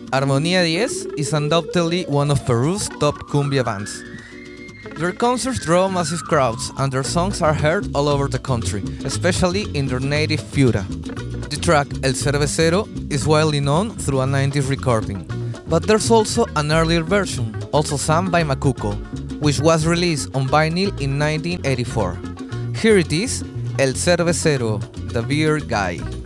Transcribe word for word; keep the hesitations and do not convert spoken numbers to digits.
Armonía diez is undoubtedly one of Peru's top cumbia bands. Their concerts draw massive crowds and their songs are heard all over the country, especially in their native Piura. The track El Cervecero is widely known through a nineties recording, but there's also an earlier version, also sung by Macuco, which was released on vinyl in nineteen eighty-four. Here it is, El Cervecero, the Beer Guy.